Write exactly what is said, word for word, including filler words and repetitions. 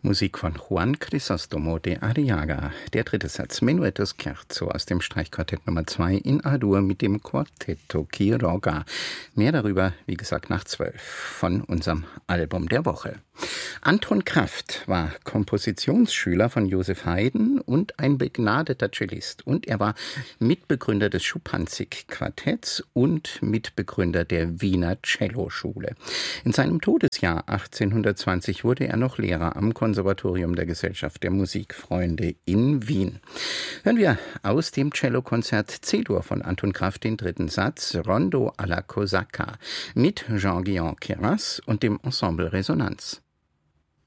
Musik von Juan Crisóstomo de Arriaga. Der dritte Satz, Menuetto Scherzo aus dem Streichquartett Nummer zwei in A-Dur mit dem Quartetto Quiroga. Mehr darüber, wie gesagt, nach zwölf von unserem Album der Woche. Anton Kraft war Kompositionsschüler von Joseph Haydn und ein begnadeter Cellist. Und er war Mitbegründer des Schuppanzig-Quartetts und Mitbegründer der Wiener Celloschule. In seinem Todesjahr achtzehnhundertzwanzig wurde er noch Lehrer am Konservatorium der Gesellschaft der Musikfreunde in Wien. Hören wir aus dem Cellokonzert C-Dur von Anton Kraft den dritten Satz, Rondo alla Cosaca, mit Jean-Guillaume Queyras und dem Ensemble Resonanz.